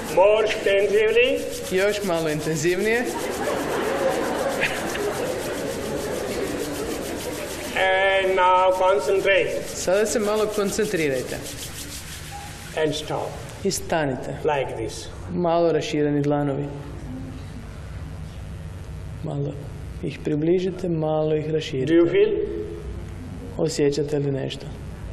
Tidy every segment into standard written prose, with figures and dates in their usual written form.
More extensively. Još malo intenzivnije. And now concentrate. Sada se malo koncentrirajte. And stop. I stanite. Like this. Malo rašireni dlanovi. Malo ih približite, malo ih raširite. Do you feel? Osjećate li nešto?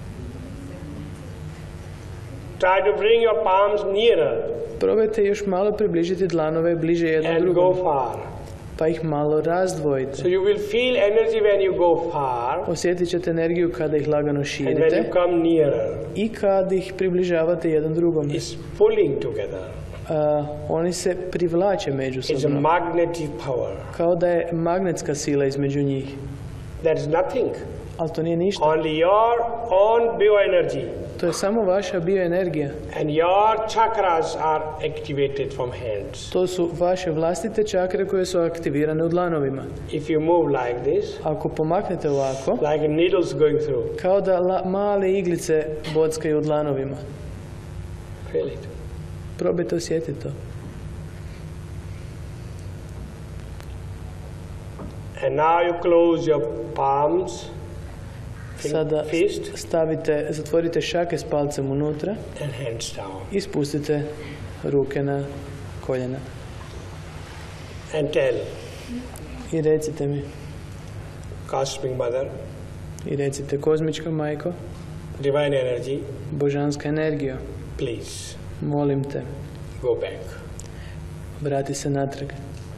Try to bring your palms nearer. Probajte još malo približiti dlanove bliže jednom and drugom. go far. Pa ih malo razdvojite. So you will feel energy when you go far. Osjetit ćete energiju kada ih lagano And when širite you come nearer. i kada ih približavate jedan drugom. It's pulling together. Oni se privlače It's a međusobno. magnetic power. Kao da je magnetska sila između njih. That is nothing. Ali to nije ništa. Only your own bioenergy. To je samo vaša bioenergija. And your chakras are activated from hands. To su vaše vlastite čakre koje su aktivirane u dlanovima. If you move like this, Ako pomaknete ovako, like needles going through, kao da male iglice bockaju u dlanovima. feel it. Probajte osjetiti to. And now you close your palms, Sada fist, zatvorite šake s palcem unutra and hands down. i spustite ruke na koljena. And tell, I recite mi, Cosmic Mother, i recite kozmička majko, Divine Energy, božanska energijo, please, molim te, go back. vrati se natrag.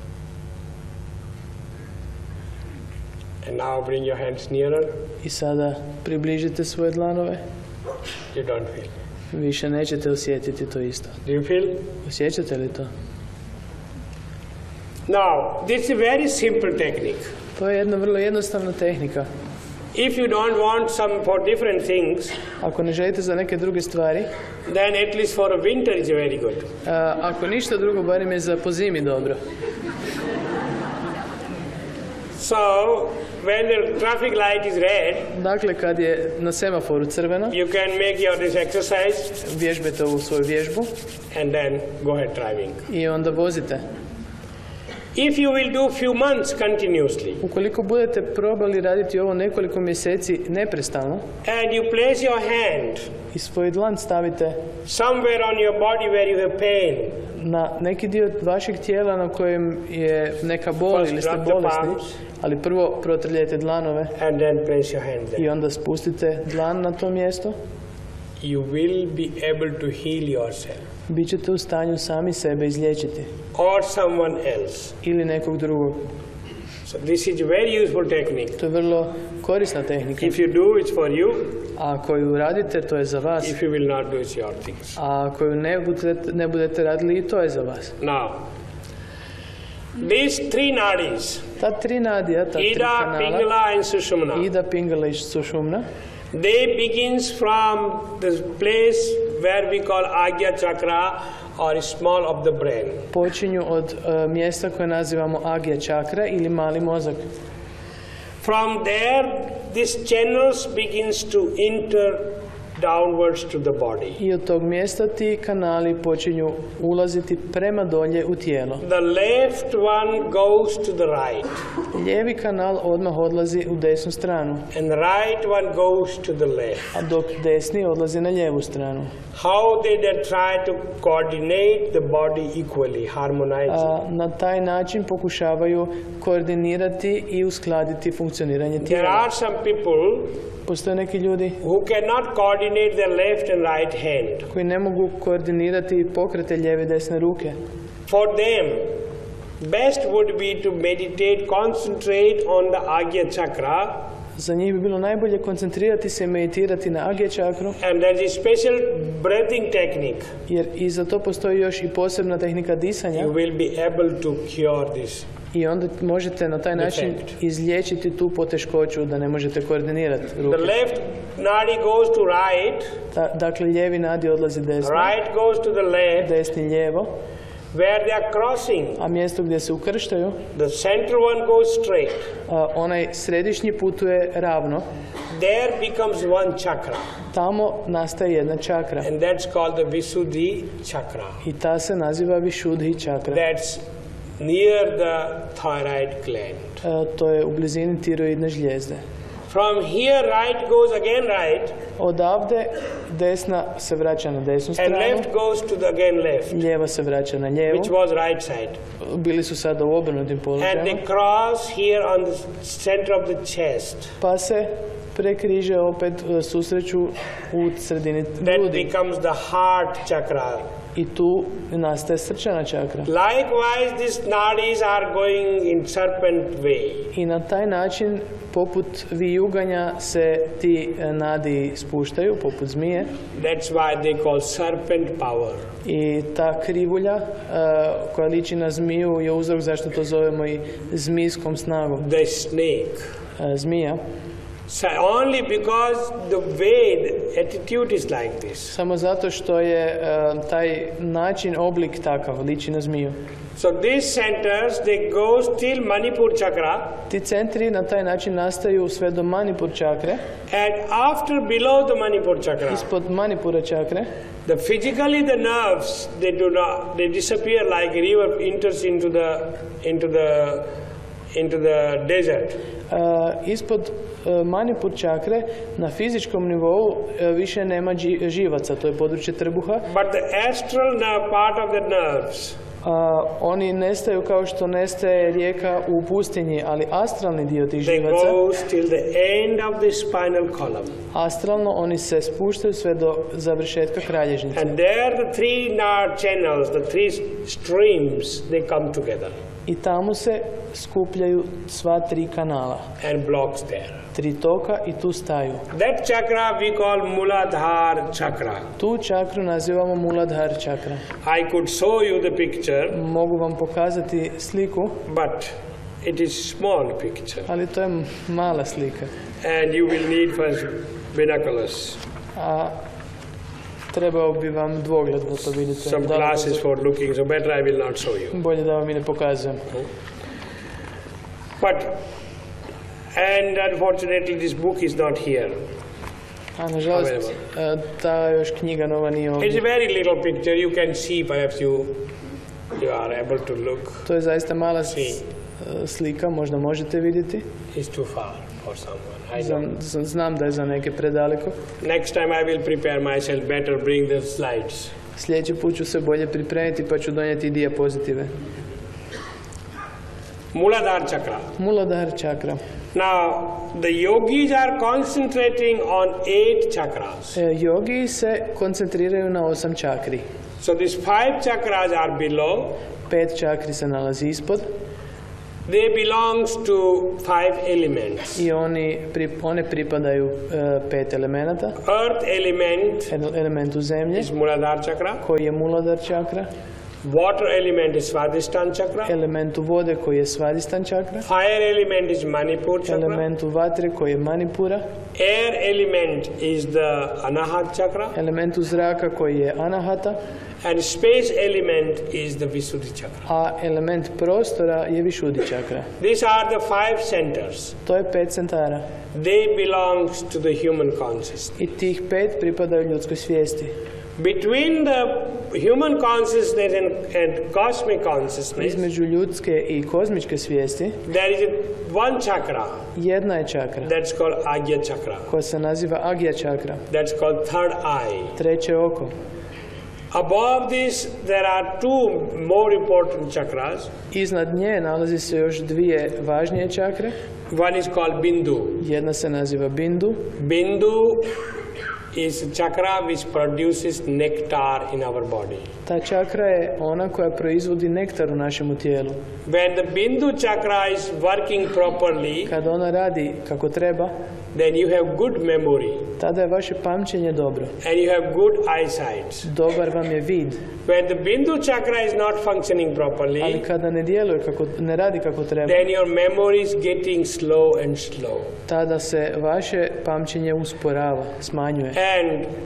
And now bring your hands nearer. I sada približite svoje dlanove. You don't feel. Više nećete osjetiti to isto. Do you feel? Osjećate li to? Now, this is a very simple technique. To je jedna vrlo jednostavna tehnika. If you don't want some for different things, Ako ne želite za neke druge stvari, then at least for a winter is very good. ako ništa drugo, barem je za po zimi dobro. So, when the traffic light is red, Dakle, kad je na semaforu crveno, you can make this exercise vježbajte ovu svoju vježbu and then go ahead driving. i onda vozite. If you will do few months continuously, Ukoliko budete probali raditi ovo nekoliko mjeseci neprestano and you place your hand i svoj dlan stavite somewhere on your body where you have pain, na neki dio vašeg tijela na kojem je neka bol ili ste bolesni, ali prvo protrljajte dlanove and then place your hand there, i onda spustite dlan na to mjesto, you will be able to heal yourself bit ćete u stanju sami sebe izliječiti or someone else. ili nekog drugog. So this is a very useful technique. To je vrlo korisna tehnika. If you do, it's for you. A ako ju radite, to je za vas. If you will not do, it's your things. A ako ju ne budete radili, i to je za vas. Now, these three nadis, Ta tri nadija, ta tri Ida, kanala, Pingala and Sushumna, Ida, Pingala i Sušumna, they begins from the place where we call Agya Chakra or small of the brain. počinju od mjesta koje nazivamo Agya čakra ili mali mozak. From there, this channels begins to enter downwards to the body. I od tog mjesta ti kanali počinju ulaziti prema dolje u tijelo. The left one goes to the right, Lijevi kanal odmah odlazi u desnu stranu, and the right one goes to the left. a dok desni odlazi na lijevu stranu. How they try to coordinate the body equally, harmonize it. Na taj način pokušavaju koordinirati i uskladiti funkcioniranje There tijela. are some people Postoje neki ljudi who cannot coordinate their left and right hand. koji ne mogu koordinirati pokrete lijeve i desne ruke. For them, best would be to meditate, concentrate on the Agya Chakra, Za njih bi bilo najbolje koncentrirati se i meditirati na Agya čakru, and there is a special breathing technique. jer i za to postoji još i posebna tehnika disanja You will be able to cure this. i onda možete na taj način Defect. izliječiti tu poteškoću da ne možete koordinirati ruke. The left nadi goes to right, Dakle, lijevi nadi odlazi desno, right goes to the left, desni lijevo, where they are crossing, a mjesto gdje se ukrštaju, the center one goes straight. Onaj središnji putuje ravno. There becomes one chakra. Tamo nastaje jedna čakra. And that's called the Visuddhi chakra. I ta se naziva Vishuddhi čakra. That's near the thyroid gland. To je u blizini tiroidne žljezde. From here right goes again right. Odavde desna se vraća na desnu And stranu. left goes to the again left. Lijeva se vraća na lijevu. Which was right side. Bili su sada u obrnutim And položajima. they cross here on the center of the chest. Pa se prekriže opet, susreću u sredini That grudi. becomes the heart chakra. I tu nastaje srčana čakra. Likewise, these nadis are going in serpent way. I na taj način, poput vijuganja, se ti nadi spuštaju, poput zmije. That's why they call serpent power. I ta krivulja koja liči na zmiju je uzrok zašto to zovemo i zmijskom snagom. The snake. Zmija. So only because the way, the attitude is like this. Samo zato što je taj način, oblik takav, liči na zmiju. So these centers, they go till Manipur chakra. Ti centri na taj način nastaju sve do Manipur čakre. And after below the Manipur chakra, Ispod Manipura čakre, physically the nerves, they disappear like a river enters into the desert. Ispod Manipur čakre na fizičkom nivou više nema živaca, to je područje trbuha. But the astral part of the nerves, oni nestaju kao što nestaje rijeka u pustinji, ali astralni dio tih they živaca, goes till the end of the spinal column. astralno oni se spuštaju sve do završetka kralježnice. And there the three nerve channels, the three streams, they come together I tamo se skupljaju sva tri kanala, and blocks there. tri toka i tu staju. That chakra we call Muladhara chakra. Tu čakru nazivamo Muladhara čakra. I could show you the picture, Mogu vam pokazati sliku, but it is small picture. ali to je mala slika. And you will need first binoculars, A trebao bi vam dvogled da to vidite. some glasses for looking, so better I will not show you. Bolje da vam i ne pokazujem. But, and unfortunately this book is not here. A nažalost, ta još knjiga nova nije It's ovdje. a very little picture, you can see, perhaps you are able to look. To je zaista mala slika, možda možete vidjeti. It's too far for someone, I know. Znam da je za neke predaleko. Next time I will prepare myself better, bring the slides. Sljedeći put ću se bolje pripremiti pa ću donijeti dijapozitive. Muladhara chakra. Muladhara čakra. Now, the yogis are concentrating on 8 chakras. Jogi se koncentriraju na 8 čakri. So these 5 chakras are below. 5 čakri se nalazi ispod. They belongs to 5 elements. I one pripadaju 5 elemenata. Earth element Elementu zemlje, is Muladhara chakra. koji je Muladhara čakra. Water element is Svadhisthana chakra. Elementu vode, koji je Svadhisthana čakra. Fire element is Manipur chakra. Elementu vatre, koji je Manipura. Air element is the Anahat chakra. Elementu zraka, koji je Anahata. And space element is the Visuddhi chakra. A element prostora je Vishuddhi čakra. These are the 5 centers. To je 5 centara. They belongs to the human consciousness. I tih 5 pripadaju ljudskoj svijesti. Between the human consciousness and cosmic consciousness, Između ljudske i kozmičke svijesti there is one chakra jedna je čakra that's called Agya chakra. koja se naziva Agya čakra, That's called third eye. treće oko. Above this, there are 2 more important chakras. Iznad nje nalazi se još dvije važnije čakre. One is called Bindu. Jedna se naziva Bindu. Bindu is a chakra which produces nectar in our body. Ta čakra je ona koja proizvodi nektar u našemu tijelu. When the Bindu chakra is working properly, Kad ona radi kako treba, then you have good memory tada je vaše pamćenje dobro. and you have good eyesight. Dobar vam je vid. When the Bindu chakra is not functioning Ali properly, kada ne radi kako treba, then your memory is getting slow and slow. tada se vaše pamćenje usporava, smanjuje. And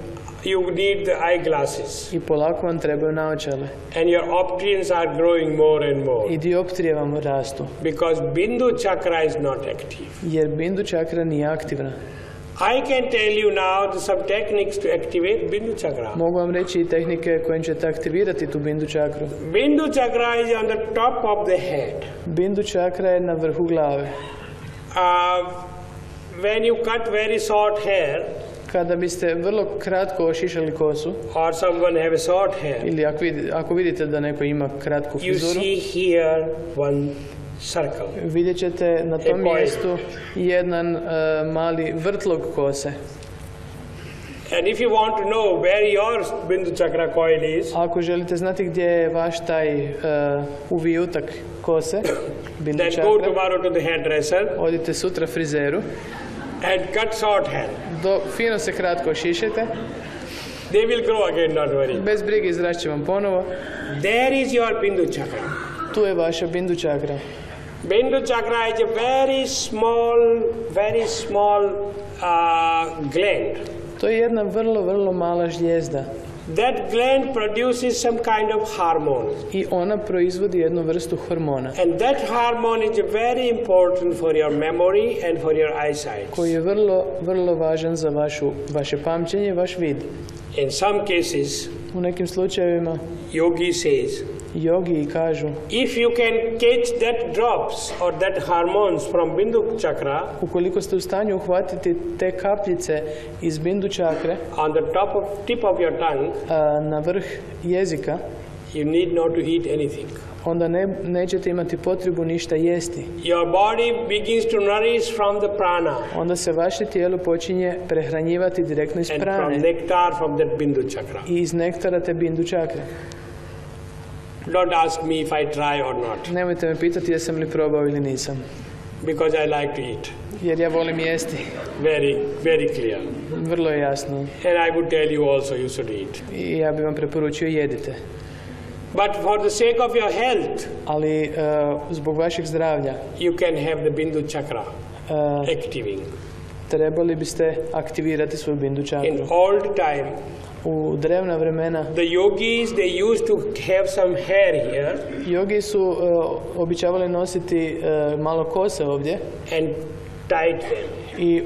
you need the eyeglasses. I polako vam trebaju naočale. And your optrians are growing more and more. I dioptrije vam rastu. Because Bindu chakra is not active. Jer bindu čakra nije aktivna. I can tell you now some techniques to activate Bindu chakra. Mogu vam reći i tehnike kojim ćete aktivirati tu bindu čakru. Bindu chakra is on the top of the head. Bindu čakra je na vrhu glave. When you cut very short hair, kada biste vrlo kratko ošišali kosu, or someone have a short hair, ili ako vidite da neko ima kratku frizuru, you see here one circle. Vidjet ćete na tom mjestu jedan mali vrtlog kose. And if you want to know where your Bindu chakra coil is, ako želite znati gdje je vaš taj uvijutak kose, bindu čakra, then go tomorrow to the hairdresser, odite sutra frizeru, and cut short hair. Fino se kratko ošišajte. They will grow again, don't worry. Bez brige, izrašće vam ponovo. There is your Bindu chakra. Tu je vaša bindu čakra. Bindu chakra is a very small gland. To je jedna vrlo mala žlijezda. That gland produces some kind of hormone. I ona proizvodi jednu vrstu hormona. And that hormone is very important for your memory and for your eyesight. Koji je vrlo važan za vaše pamćenje i vaš vid. In some cases, u nekim slučajevima, yogi says, yogi kažu, if you can catch that drops or that hormones from Bindu chakra, ukoliko ste u stanju uhvatiti te kapljice iz bindu čakre, on the tip of your tongue, na vrh jezika, you need not to eat anything. Onda nećete imati potrebu ništa jesti. Your body begins to nourish from the prana. Onda se vaše tijelo počinje prehranjivati direktno iz prane. And from nectar from that Bindu chakra. I iz nektara te bindu čakre. Don't ask me if I try or not. Nemojte me pitati jesam li probao ili nisam. Because I like to eat. Jer ja volim jesti. Very clear. Vrlo je jasno. And I would tell you also you should eat. I ja bih vam preporučio jedite. But for the sake of your health, ali zbog vašeg zdravlja, you can have the Bindu chakra activating. Trebali biste aktivirati svoju bindu čakru. In old time, u drevna vremena, the yogis they used to have some hair here. Yogi su običavali nositi malo kose ovdje. And tied them. I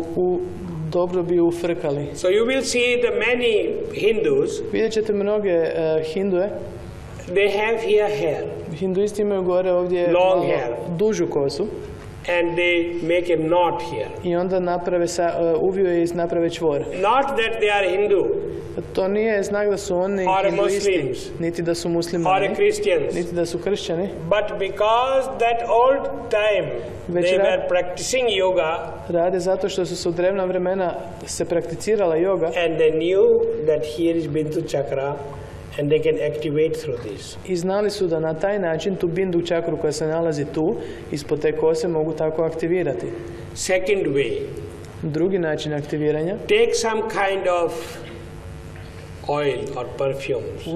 dobro bi ufrkali. So you will see the many Hindus. Vidjet ćete mnoge Hinduje. They have here hair. Hinduisti imaju gore ovdje long hair, dužu kosu. And they make a knot here. I onda naprave uviju je i naprave čvor. Not that they are Hindu. To nije znak da su oni hinduisti, niti da su muslimani, niti da su kršćani. But because that old time they were practicing yoga, rade zato što su se u drevna vremena se prakticirala yoga. And they knew that here is Bindu chakra. And they can activate through this. I znali su da na taj način tu bindu čakru koja se nalazi tu, ispod te kose, mogu tako aktivirati. Second way. Drugi način aktiviranja. Take some kind of oil or perfume.